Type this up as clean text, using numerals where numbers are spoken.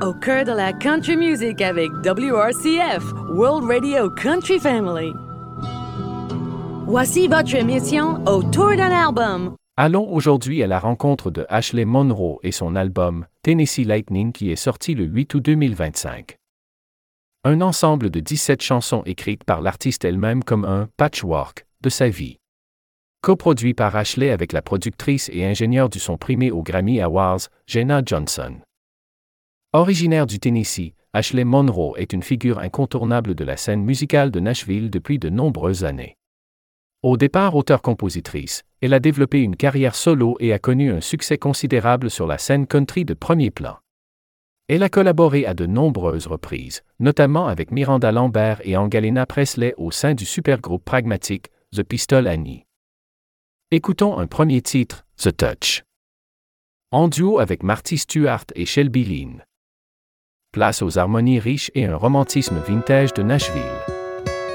Au cœur de la country music avec WRCF, World Radio Country Family. Voici votre émission Autour d'un album. Allons aujourd'hui à la rencontre de Ashley Monroe et son album Tennessee Lightning qui est sorti le 8 août 2025. Un ensemble de 17 chansons écrites par l'artiste elle-même comme un « patchwork » de sa vie. Coproduit par Ashley avec la productrice et ingénieure du son primé aux Grammy Awards, Jenna Johnson. Originaire du Tennessee, Ashley Monroe est une figure incontournable de la scène musicale de Nashville depuis de nombreuses années. Au départ auteure-compositrice, elle a développé une carrière solo et a connu un succès considérable sur la scène country de premier plan. Elle a collaboré à de nombreuses reprises, notamment avec Miranda Lambert et Angelina Presley au sein du supergroupe pragmatique The Pistol Annie. Écoutons un premier titre, The Touch. En duo avec Marty Stuart et Shelby Lynne. Place aux harmonies riches et un romantisme vintage de Nashville.